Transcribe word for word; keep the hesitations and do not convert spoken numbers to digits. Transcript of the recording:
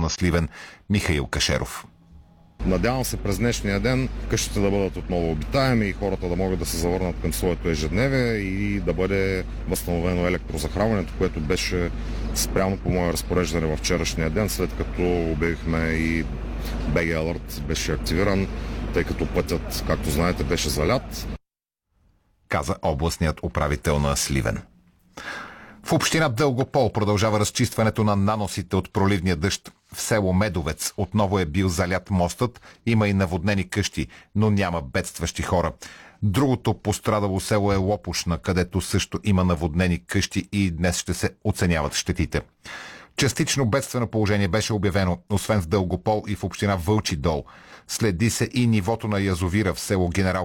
на Сливен Михаил Кашеров. Надявам се през днешния ден къщите да бъдат отново обитаеми и хората да могат да се завърнат към своето ежедневие и да бъде възстановено електрозахранването, което беше спрямо по мое разпореждане във вчерашния ден, след като обявихме и би джи Alert беше активиран, тъй като пътят, както знаете, беше залят. Каза областният управител на Сливен. В община Дългопол продължава разчистването на наносите от проливния дъжд. В село Медовец отново е бил залят мостът, има и наводнени къщи, но няма бедстващи хора. Другото пострадало село е Лопушна, където също има наводнени къщи и днес ще се оценяват щетите. Частично бедствено положение беше обявено, освен в Дългопол и в община Вълчи дол. Следи се и нивото на язовира в село Генерал